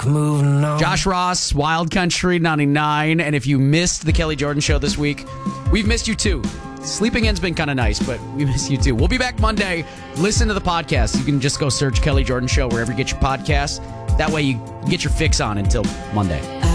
moving on. Josh Ross, Wild Country 99. And if you missed the Kelly Jordan Show this week, we've missed you too. Sleeping in's been kind of nice, but we miss you too. We'll be back Monday. Listen to the podcast. You can just go search Kelly Jordan Show wherever you get your podcasts. That way you get your fix on until Monday.